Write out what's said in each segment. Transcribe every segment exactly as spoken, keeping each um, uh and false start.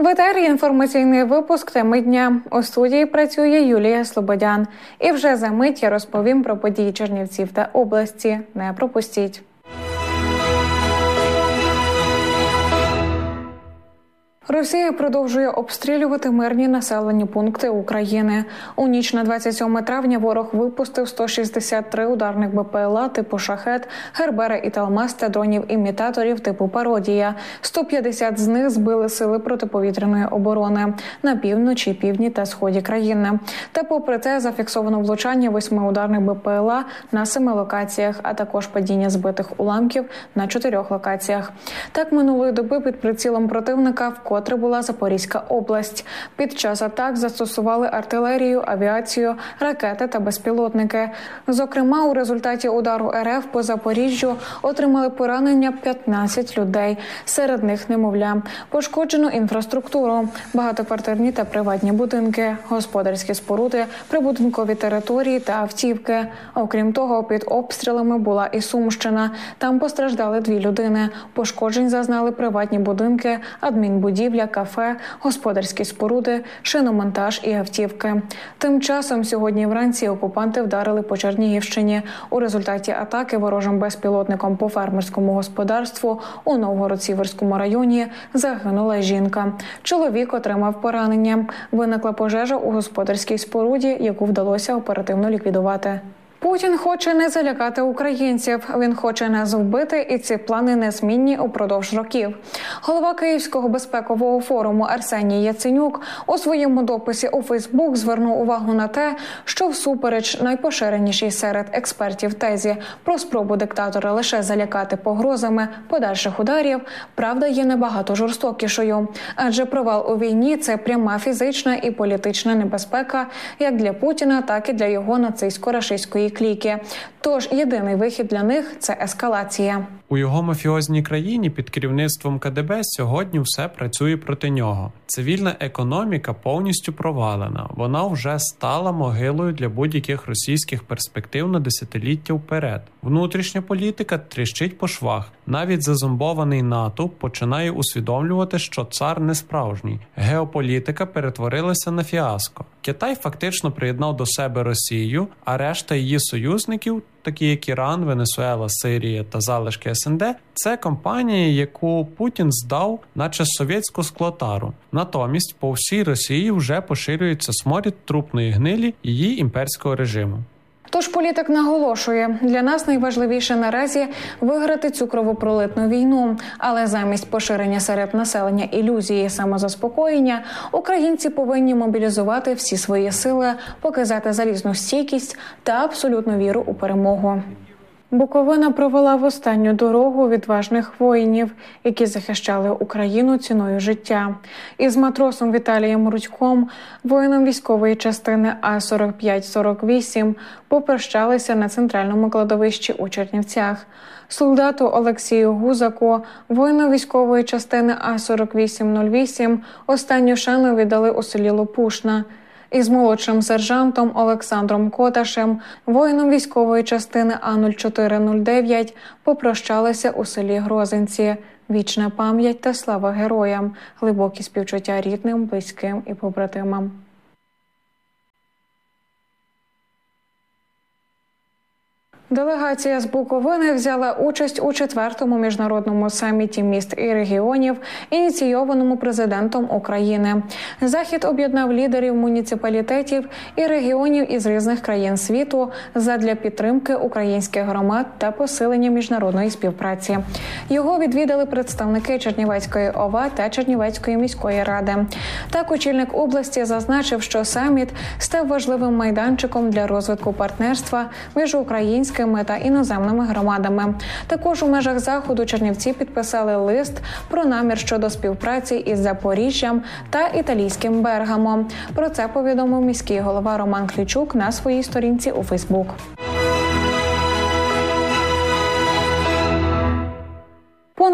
В етері інформаційний випуск «Теми дня». У студії працює Юлія Слободян. І вже за мить я розповім про події Чернівців та області. Не пропустіть. Росія продовжує обстрілювати мирні населені пункти України. У ніч на двадцять сьоме травня ворог випустив сто шістдесят три ударних БПЛА типу «Шахед», «Гербера» і «Талмас» та дронів-імітаторів типу «Пародія». сто п'ятдесят з них збили сили протиповітряної оборони на півночі, півдні та сході країни. Та попри це зафіксовано влучання восьми ударних БПЛА на семи локаціях, а також падіння збитих уламків на чотирьох локаціях. Так минулої доби під прицілом противника в котре була Запорізька область. Під час атак застосували артилерію, авіацію, ракети та безпілотники. Зокрема, у результаті удару РФ по Запоріжжю отримали поранення п'ятнадцять людей. Серед них немовля. Пошкоджено інфраструктуру, багатоквартирні та приватні будинки, господарські споруди, прибудинкові території та автівки. Окрім того, під обстрілами була і Сумщина. Там постраждали дві людини. Пошкоджень зазнали приватні будинки, адмінбудівлі, кафе, господарські споруди, шиномонтаж і автівки. Тим часом сьогодні вранці окупанти вдарили по Чернігівщині. У результаті атаки ворожим безпілотником по фермерському господарству у Новгород-Сіверському районі загинула жінка. Чоловік отримав поранення. Виникла пожежа у господарській споруді, яку вдалося оперативно ліквідувати. Путін хоче не залякати українців. Він хоче нас вбити, і ці плани незмінні упродовж років. Голова Київського безпекового форуму Арсеній Яценюк у своєму дописі у Фейсбук звернув увагу на те, що всупереч найпоширенішій серед експертів тезі про спробу диктатора лише залякати погрозами подальших ударів, правда є набагато жорстокішою. Адже провал у війні – це пряма фізична і політична небезпека як для Путіна, так і для його нацистсько-рашистської кліки. Тож єдиний вихід для них – це ескалація. У його мафіозній країні під керівництвом ка де бе сьогодні все працює проти нього. Цивільна економіка повністю провалена. Вона вже стала могилою для будь-яких російських перспектив на десятиліття вперед. Внутрішня політика тріщить по швах. Навіть зазомбований натовп починає усвідомлювати, що цар не справжній. Геополітика перетворилася на фіаско. Китай фактично приєднав до себе Росію, а решта її союзників, такі як Іран, Венесуела, Сирія та залишки ес ен де, це компанії, яку Путін здав, наче совєтську склотару. Натомість по всій Росії вже поширюється сморід трупної гнилі її імперського режиму. Тож політик наголошує, для нас найважливіше наразі виграти цю кровопролитну війну. Але замість поширення серед населення ілюзії самозаспокоєння, українці повинні мобілізувати всі свої сили, показати залізну стійкість та абсолютну віру у перемогу. Буковина провела в останню дорогу відважних воїнів, які захищали Україну ціною життя. Із матросом Віталієм Рудьком, воїном військової частини А сорок п'ять сорок вісім, попрощалися на центральному кладовищі у Чернівцях. Солдату Олексію Гузаку, воїну військової частини А сорок вісім нуль вісім, останню шану віддали у селі Лопушна. Із молодшим сержантом Олександром Коташем, воїном військової частини А нуль чотири нуль дев'ять, попрощалися у селі Грозинці. Вічна пам'ять та слава героям, глибокі співчуття рідним, близьким і побратимам. Делегація з Буковини взяла участь у четвертому міжнародному саміті міст і регіонів, ініційованому президентом України. Захід об'єднав лідерів муніципалітетів і регіонів із різних країн світу задля підтримки українських громад та посилення міжнародної співпраці. Його відвідали представники Чернівецької о ва та Чернівецької міської ради. Так, очільник області зазначив, що саміт став важливим майданчиком для розвитку партнерства між українськими та іноземними громадами. Також у межах заходу Чернівці підписали лист про намір щодо співпраці із Запоріжжям та італійським Бергамо. Про це повідомив міський голова Роман Клічук на своїй сторінці у Фейсбук. Понад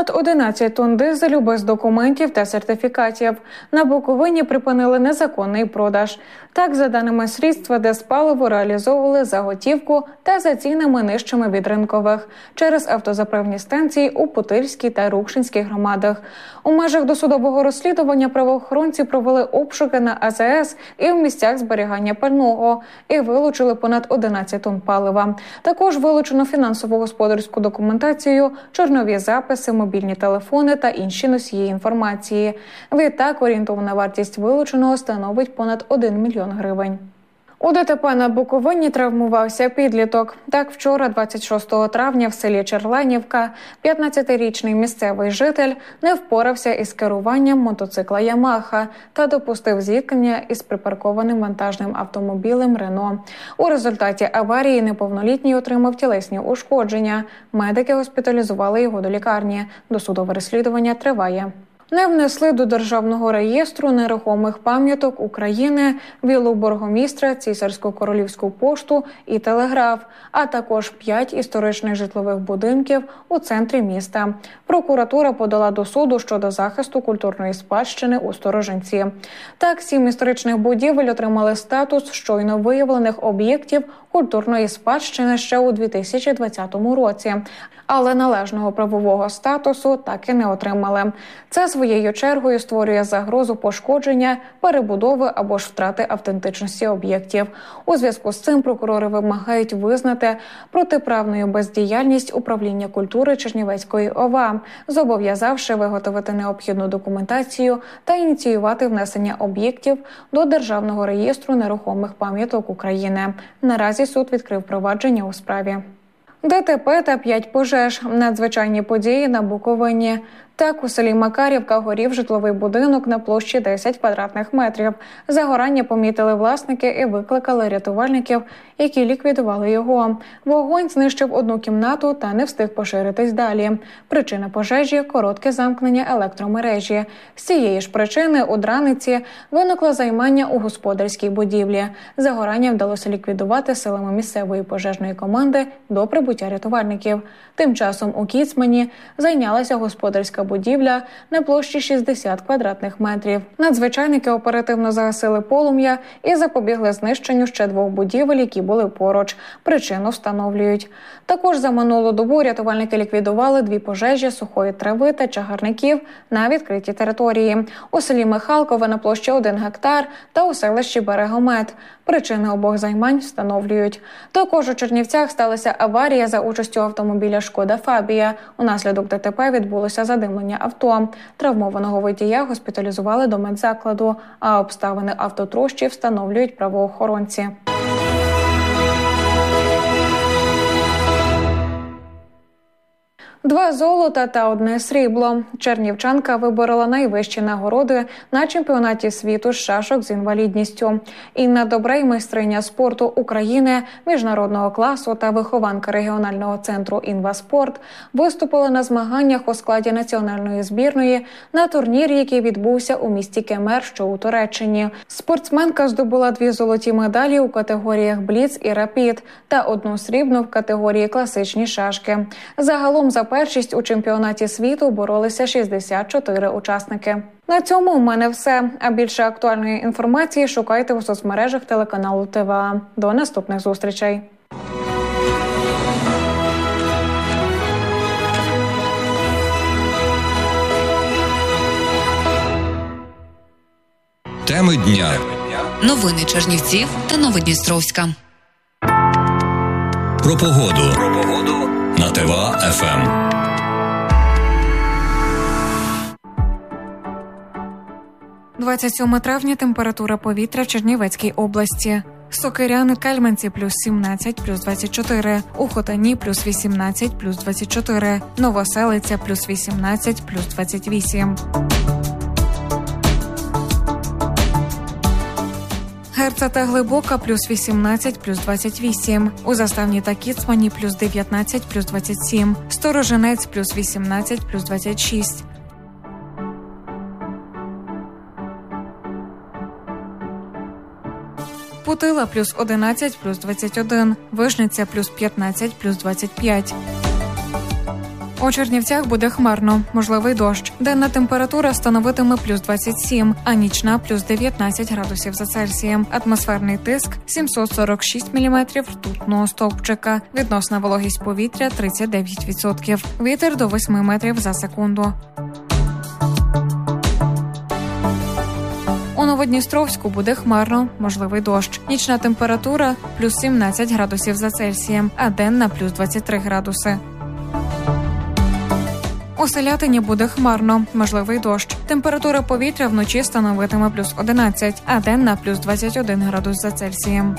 Понад одинадцять тонн дизелю без документів та сертифікатів. На Буковині припинили незаконний продаж. Так, за даними слідства, Дезпаливо реалізовували за готівку та за цінами нижчими від ринкових через автозаправні станції у Путильській та Рукшинській громадах. У межах досудового розслідування правоохоронці провели обшуки на А З С і в місцях зберігання пального і вилучили понад одинадцять тонн палива. Також вилучено фінансово-господарську документацію, чорнові записи, мобільні телефони та інші носії інформації. Відтак, орієнтовна вартість вилученого становить понад один мільйон гривень. У Д Те Пе на Буковині травмувався підліток. Так, вчора, двадцять шостого травня, в селі Черленівка, п'ятнадцятирічний місцевий житель не впорався із керуванням мотоцикла «Ямаха» та допустив зіткнення із припаркованим вантажним автомобілем «Рено». У результаті аварії неповнолітній отримав тілесні ушкодження. Медики госпіталізували його до лікарні. Досудове розслідування триває. Не внесли до Державного реєстру нерухомих пам'яток України віллу бургомістра, Цісарську королівську пошту і телеграф, а також п'ять історичних житлових будинків у центрі міста. Прокуратура подала до суду щодо захисту культурної спадщини у Сторожинці. Так, сім історичних будівель отримали статус щойно виявлених об'єктів культурної спадщини ще у дві тисячі двадцятому році, але належного правового статусу так і не отримали. Це своєю чергою створює загрозу пошкодження, перебудови або ж втрати автентичності об'єктів. У зв'язку з цим прокурори вимагають визнати протиправною бездіяльність управління культури Чернівецької О В А, зобов'язавши виготовити необхідну документацію та ініціювати внесення об'єктів до Державного реєстру нерухомих пам'яток України. Наразі суд відкрив провадження у справі. Де Те Пе та п'ять пожеж. Надзвичайні події на Буковині. Так, у селі Макарівка горів житловий будинок на площі десять квадратних метрів. Загорання помітили власники і викликали рятувальників, які ліквідували його. Вогонь знищив одну кімнату та не встиг поширитись далі. Причина пожежі – коротке замкнення електромережі. З цієї ж причини у Драниці виникло займання у господарській будівлі. Загорання вдалося ліквідувати силами місцевої пожежної команди до прибуття рятувальників. Тим часом у Кіцмані зайнялася господарська будівля на площі шістдесят квадратних метрів. Надзвичайники оперативно загасили полум'я і запобігли знищенню ще двох будівель, які були поруч. Причину встановлюють. Також за минулу добу рятувальники ліквідували дві пожежі сухої трави та чагарників на відкритій території. У селі Михалкове на площі один гектар та у селищі Берегомет. Причини обох займань встановлюють. Також у Чернівцях сталася аварія за участю автомобіля «Шкода Фабія». Унаслідок Де Те Пе відбулося задимлення авто. Травмованого водія госпіталізували до медзакладу, а обставини автотрощі встановлюють правоохоронці. Два золота та одне срібло. Чернівчанка виборола найвищі нагороди на чемпіонаті світу з шашок з інвалідністю. Інна Добрей, майстриня спорту України, міжнародного класу та вихованка регіонального центру «Інваспорт», виступила на змаганнях у складі національної збірної на турнірі, який відбувся у місті Кемер, що у Туреччині. Спортсменка здобула дві золоті медалі у категоріях бліц і рапід та одну срібну в категорії класичні шашки. Загалом за першість у чемпіонаті світу боролися шістдесят чотири учасники. На цьому у мене все. А більше актуальної інформації шукайте у соцмережах телеканалу Т В А. До наступних зустрічей. Теми дня. Новини Чернівців та Новодністровська. Про погоду. Про погоду на Т В А Еф Ем. двадцять сьоме травня. Температура повітря в Чернівецькій області. Сокиряни, Кельменці – плюс сімнадцять, плюс двадцять чотири. У Хотані – плюс вісімнадцять, плюс двадцять чотири. Новоселиця – плюс вісімнадцять, плюс двадцять вісім. Герца та Глибока – плюс вісімнадцять, плюс двадцять вісім. У Заставні та Кіцмані – плюс дев'ятнадцять, плюс двадцять сім. Сторожинець – плюс вісімнадцять, плюс двадцять шість. Путила – плюс одинадцять, плюс двадцять один. Вижниця – плюс п'ятнадцять, плюс двадцять п'ять. У Чернівцях буде хмарно, можливий дощ. Денна температура становитиме плюс двадцять сім, а нічна – плюс дев'ятнадцять градусів за Цельсієм. Атмосферний тиск – сімсот сорок шість міліметрів ртутного стовпчика. Відносна вологість повітря – тридцять дев'ять відсотків. Вітер до восьми метрів за секунду. У Новодністровську буде хмарно, можливий дощ. Нічна температура – плюс сімнадцять градусів за Цельсієм, а денна – плюс двадцять три градуси. У Селятині буде хмарно, можливий дощ. Температура повітря вночі становитиме плюс одинадцять, а денна – плюс двадцять один градус за Цельсієм.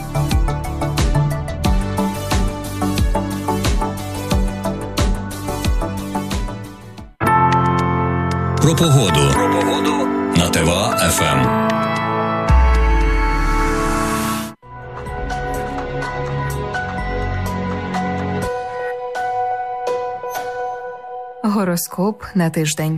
Про погоду. Про погоду на ТВА еф ем. Гороскоп на тиждень.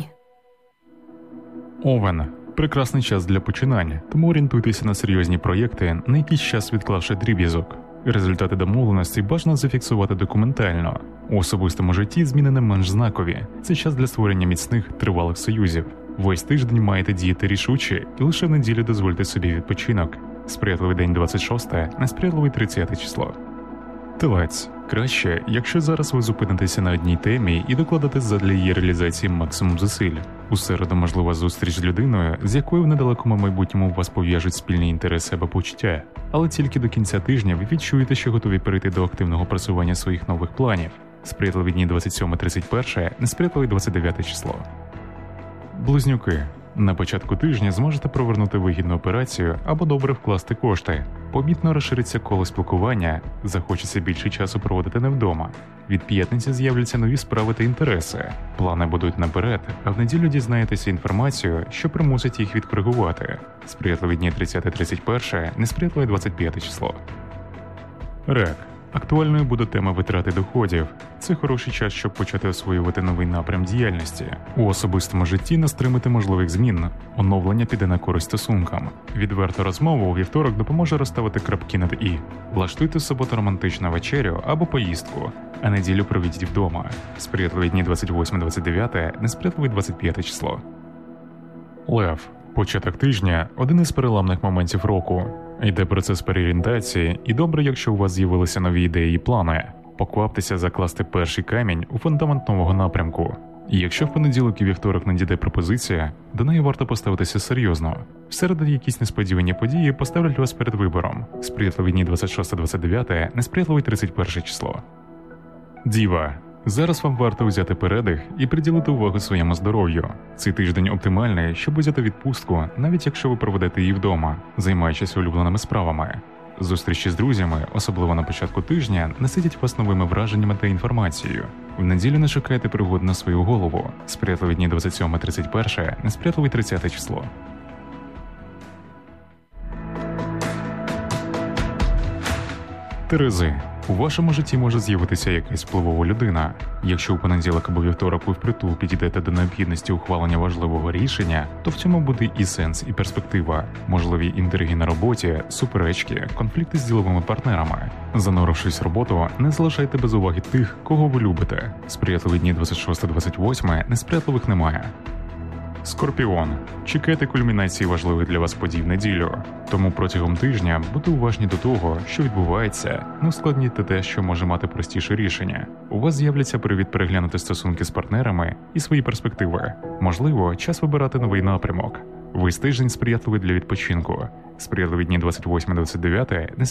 Овен. Прекрасний час для починань, тому орієнтуйтеся на серйозні проєкти, на якийсь час відклавши дріб'язок. Результати домовленостей бажано зафіксувати документально. У особистому житті зміни не менш знакові. Це час для створення міцних, тривалих союзів. Весь тиждень маєте діяти рішуче, і лише в неділю дозвольте собі відпочинок. Сприятливий день двадцять шосте, несприятливий тридцяте число. Телець. Краще, якщо зараз ви зупинитеся на одній темі і докладете задля її реалізації максимум зусиль. У середу можлива зустріч з людиною, з якою в недалекому майбутньому вас пов'яжуть спільні інтереси або почуття. Але тільки до кінця тижня ви відчуєте, що готові перейти до активного просування своїх нових планів. Сприятливі дні двадцять сьоме тридцять перше, несприятливий двадцять дев'яте число. Близнюки. На початку тижня зможете провернути вигідну операцію або добре вкласти кошти. Помітно розшириться коло спілкування, захочеться більше часу проводити не вдома. Від п'ятниці з'являться нові справи та інтереси. Плани будуть наперед, а в неділю дізнаєтеся інформацію, що примусить їх відкоригувати. Сприятливі дні тридцяте тридцять перше, несприятливе двадцять п'яте число. Рак. Актуальною буде тема витрати доходів. Це хороший час, щоб почати освоювати новий напрям діяльності. У особистому житті не стримати можливих змін. Оновлення піде на користь стосункам. Відверта розмова у вівторок допоможе розставити крапки над «і». Влаштуйте в суботу романтичну вечерю або поїздку, а неділю проведіть вдома. Сприятливі дні двадцять восьме двадцять дев'яте, несприятливий двадцять п'яте число. Лев. Початок тижня – один із переламних моментів року. Йде процес переорієнтації, і добре, якщо у вас з'явилися нові ідеї і плани. Покваптеся закласти перший камінь у фундамент нового напрямку. І якщо в понеділок і вівторок надійде пропозиція, до неї варто поставитися серйозно. Всередині якісь несподівані події поставлять вас перед вибором. Сприятливі дні двадцять шосте двадцять дев'яте, несприятливий тридцять перше число. Діва. Зараз вам варто взяти передих і приділити увагу своєму здоров'ю. Цей тиждень оптимальний, щоб взяти відпустку, навіть якщо ви проведете її вдома, займаючись улюбленими справами. Зустрічі з друзями, особливо на початку тижня, наситять вас новими враженнями та інформацією. В неділю не шукайте пригод на свою голову. Сприятливі дні двадцять сьоме тридцять перше, несприятливий тридцяте число. Терези. У вашому житті може з'явитися якась впливова людина. Якщо у понеділок або вівторок ви впритул підійдете до необхідності ухвалення важливого рішення, то в цьому буде і сенс, і перспектива. Можливі інтриги на роботі, суперечки, конфлікти з діловими партнерами. Занурившись в роботу, не залишайте без уваги тих, кого ви любите. Сприятливі дні двадцять шосте двадцять восьме, несприятливих немає. Скорпіон. Чекайте кульмінації важливих для вас подій в неділю. Тому протягом тижня будьте уважні до того, що відбувається, не ускладніть те, що може мати простіше рішення. У вас з'являться привід переглянути стосунки з партнерами і свої перспективи. Можливо, час вибирати новий напрямок. Весь тиждень сприятливий для відпочинку. Сприятливі дні двадцять восьме двадцять дев'яте,